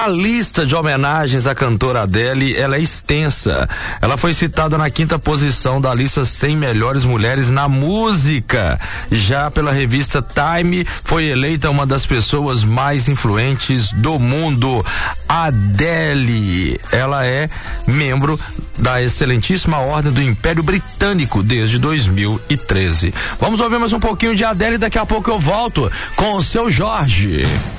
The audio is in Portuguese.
lista de homenagens à cantora Adele, ela é extensa. Ela foi citada na 5ª posição da lista 100 melhores mulheres na música. Já pela revista Time, foi eleita uma das pessoas mais influentes do mundo. Adele, ela é membro da excelentíssima Ordem do Império Britânico desde 2013. Vamos ouvir mais um pouquinho de Adele, daqui a pouco eu volto com o seu Jorge.